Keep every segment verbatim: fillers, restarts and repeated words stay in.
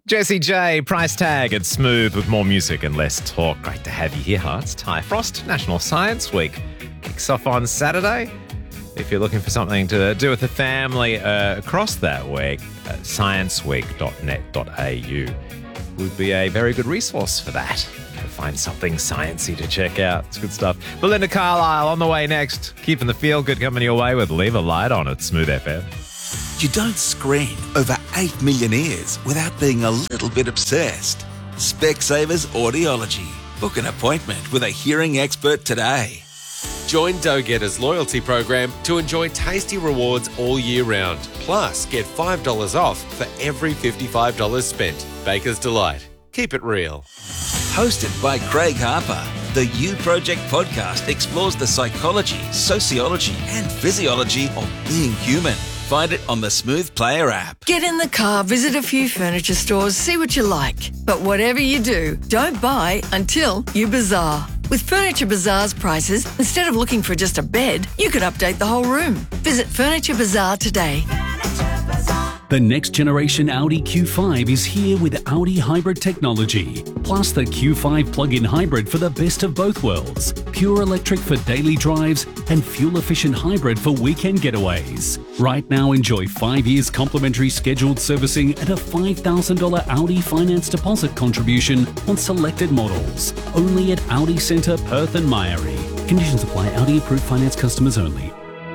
Jessie J, price tag at Smooth with more music and less talk. Great to have you here, huh? It's Ty Frost. National Science Week kicks off on Saturday. If you're looking for something to do with the family uh, across that week, uh, science week dot net dot a u would be a very good resource for that. Go find something sciencey to check out. It's good stuff. Belinda Carlisle on the way next. Keeping the feel good coming your way with Leave a Light On at Smooth F M. You don't screen over eight million ears without being a little bit obsessed. Specsavers Audiology. Book an appointment with a hearing expert today. Join Dough Getter's loyalty program to enjoy tasty rewards all year round. Plus, get five dollars off for every fifty-five dollars spent. Baker's Delight. Keep it real. Hosted by Craig Harper, the You Project podcast explores the psychology, sociology and physiology of being human. Find it on the Smooth Player app. Get in the car, visit a few furniture stores, see what you like. But whatever you do, don't buy until you bazaar. With Furniture Bazaar's prices, instead of looking for just a bed, you could update the whole room. Visit Furniture Bazaar today. The next generation Audi Q five is here with Audi hybrid technology, plus the Q five plug-in hybrid for the best of both worlds. Pure electric for daily drives and fuel-efficient hybrid for weekend getaways. Right now, enjoy five years complimentary scheduled servicing and a five thousand dollars Audi finance deposit contribution on selected models. Only at Audi Centre, Perth and Myrie. Conditions apply. Audi approved finance customers only.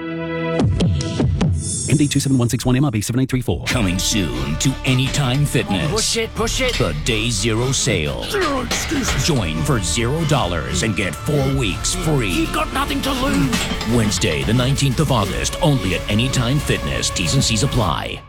M D two seven one six one M R B seven eight three four. Coming soon to Anytime Fitness. Push it, push it. The Day Zero Sale. Zero excuses. Join for zero dollars and get four weeks free. You've got nothing to lose. Wednesday, the nineteenth of August, only at Anytime Fitness. T's and C's apply.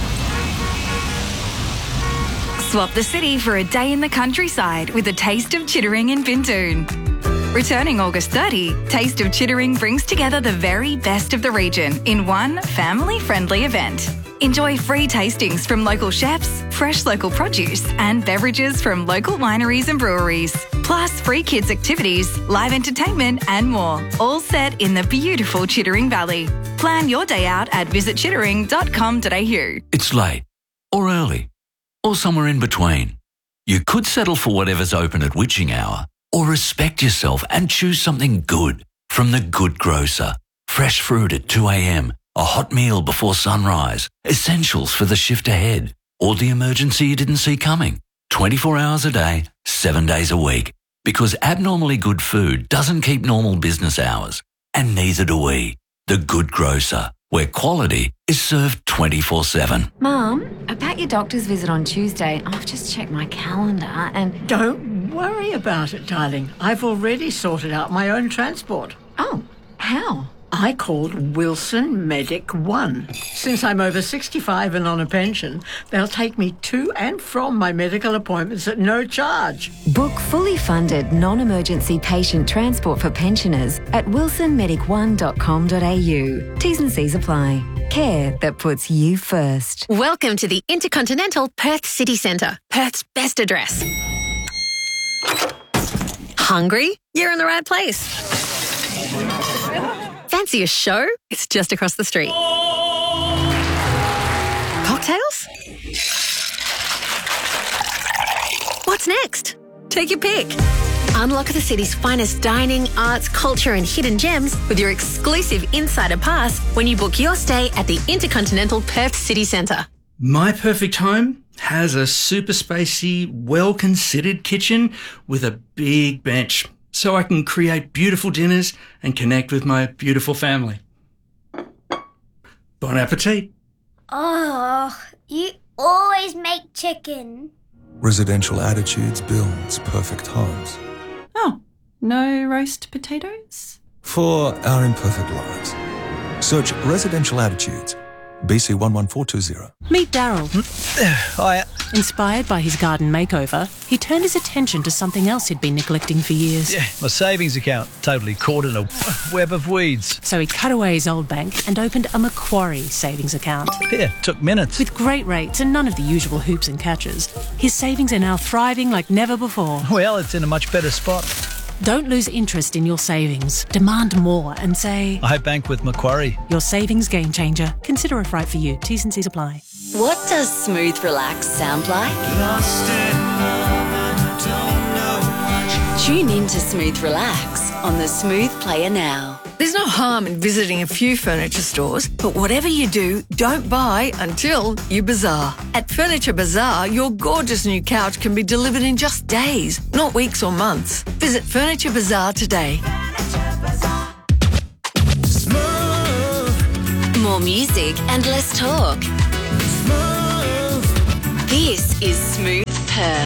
Swap the city for a day in the countryside with a taste of Chittering in Bintoon. Returning August thirtieth, Taste of Chittering brings together the very best of the region in one family-friendly event. Enjoy free tastings from local chefs, fresh local produce and beverages from local wineries and breweries. Plus free kids activities, live entertainment and more. All set in the beautiful Chittering Valley. Plan your day out at visit chittering dot com dot a u. It's late or early or somewhere in between. You could settle for whatever's open at witching hour, or respect yourself and choose something good from The Good Grocer. Fresh fruit at two a.m, a hot meal before sunrise, essentials for the shift ahead, or the emergency you didn't see coming. twenty-four hours a day, seven days a week. Because abnormally good food doesn't keep normal business hours, and neither do we. The Good Grocer, where quality is served twenty-four seven. Mum, about your doctor's visit on Tuesday, I've just checked my calendar and... Don't worry about it, darling. I've already sorted out my own transport. Oh, how? I called Wilson Medic One. Since I'm over sixty-five and on a pension, they'll take me to and from my medical appointments at no charge. Book fully funded non-emergency patient transport for pensioners at wilson medic one dot com dot a u. T's and C's apply. Care that puts you first. Welcome to the Intercontinental Perth City Centre, Perth's best address. Hungry? You're in the right place. Fancy a show? It's just across the street. Cocktails? What's next? Take your pick. Unlock the city's finest dining, arts, culture and hidden gems with your exclusive Insider Pass when you book your stay at the Intercontinental Perth City Centre. My perfect home has a super spacey, well-considered kitchen with a big bench, so I can create beautiful dinners and connect with my beautiful family. Bon appetit. Oh, you always make chicken. Residential Attitudes builds perfect homes. Oh, no roast potatoes? For our imperfect lives. Search Residential Attitudes, B C one one four two zero. Meet Daryl. Hiya. Inspired by his garden makeover, he turned his attention to something else he'd been neglecting for years. Yeah, my savings account, totally caught in a web of weeds. So he cut away his old bank and opened a Macquarie savings account. Yeah, took minutes. With great rates and none of the usual hoops and catches, his savings are now thriving like never before. Well, it's in a much better spot. Don't lose interest in your savings. Demand more and say... I bank with Macquarie. Your savings game changer. Consider if right for you. T's and C's apply. What does smooth relax sound like? Lost in love and don't know much. Tune in to Smooth Relax on the Smooth Player now. There's no harm in visiting a few furniture stores, but whatever you do, don't buy until you bazaar. At Furniture Bazaar, your gorgeous new couch can be delivered in just days, not weeks or months. Visit Furniture Bazaar today. More music and less talk. This is Smooth Perth.